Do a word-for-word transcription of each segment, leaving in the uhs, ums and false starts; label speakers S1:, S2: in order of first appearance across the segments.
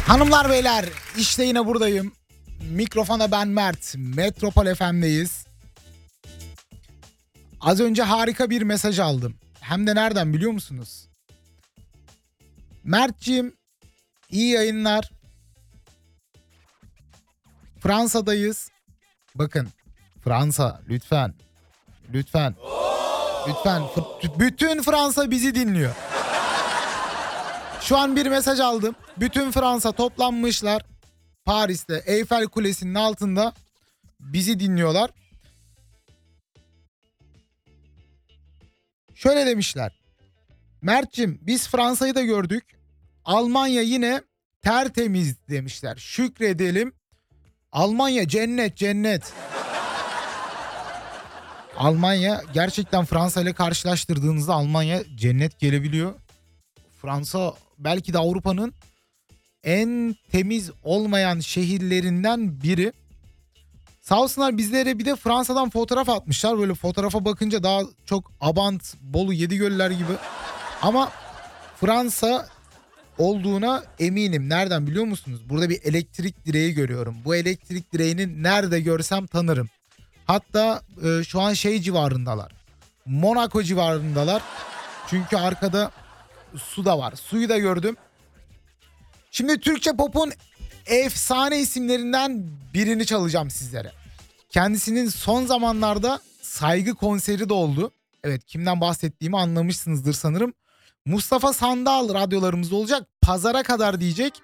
S1: Hanımlar beyler, işte yine buradayım. Mikrofona ben Mert. Metropol F M'deyiz. Az önce harika bir mesaj aldım. Hem de nereden biliyor musunuz? Mert'ciğim, iyi yayınlar. Fransa'dayız. Bakın, Fransa lütfen. Lütfen. Lütfen. Bütün Fransa bizi dinliyor. Şu an bir mesaj aldım. Bütün Fransa toplanmışlar. Paris'te Eyfel Kulesi'nin altında bizi dinliyorlar. Şöyle demişler. Mert'cim, biz Fransa'yı da gördük. Almanya yine tertemiz demişler. Şükredelim. Almanya cennet cennet. Almanya gerçekten Fransa ile karşılaştırdığınızda Almanya cennet gelebiliyor. Fransa belki de Avrupa'nın en temiz olmayan şehirlerinden biri. Sağ olsunlar bizlere bir de Fransa'dan fotoğraf atmışlar. Böyle fotoğrafa bakınca daha çok Abant, Bolu, Yedigöller gibi. Ama Fransa olduğuna eminim. Nereden biliyor musunuz? Burada bir elektrik direği görüyorum. Bu elektrik direğini nerede görsem tanırım. Hatta e, şu an şey civarındalar. Monaco civarındalar. Çünkü arkada su da var. Suyu da gördüm. Şimdi Türkçe pop'un efsane isimlerinden birini çalacağım sizlere. Kendisinin son zamanlarda saygı konseri de oldu. Evet, kimden bahsettiğimi anlamışsınızdır sanırım. Mustafa Sandal radyolarımızda olacak. Pazara kadar diyecek.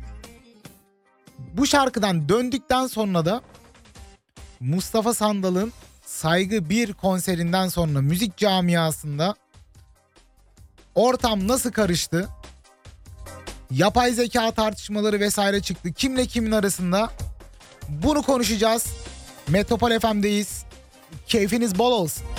S1: Bu şarkıdan döndükten sonra da Mustafa Sandal'ın Saygı bir konserinden sonra müzik camiasında ortam nasıl karıştı? Yapay zeka tartışmaları vesaire çıktı. Kimle kimin arasında? Bunu konuşacağız. Metropol F M'deyiz. Keyfiniz bol olsun.